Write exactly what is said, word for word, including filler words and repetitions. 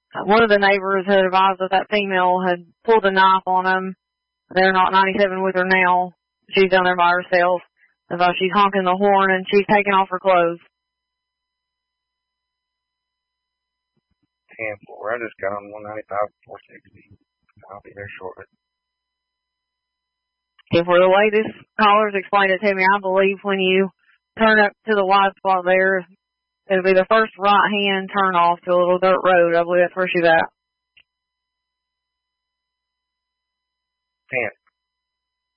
One of the neighbors had advised that that female had pulled a knife on them. They're not ninety-seven with her now. She's down there by herself. So she's honking the horn and she's taking off her clothes. ten four. I just got on one ninety-five, four sixty. I'll be there shortly. If we're the way this caller's explained it to me, I believe when you turn up to the wide spot there, it'll be the first right-hand turn off to a little dirt road. I believe that's where she's at. ten